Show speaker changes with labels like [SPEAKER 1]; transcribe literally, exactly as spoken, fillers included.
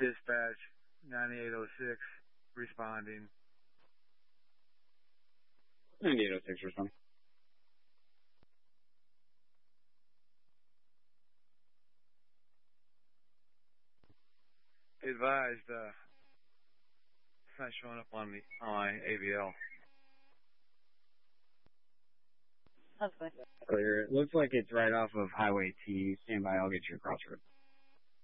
[SPEAKER 1] dispatch, ninety-eight oh six, responding.
[SPEAKER 2] ninety-eight oh six, responding.
[SPEAKER 1] Advised, uh, it's not showing up on the on my A V L.
[SPEAKER 2] Clear. It looks like it's right off of Highway T. Stand by, I'll get you across road.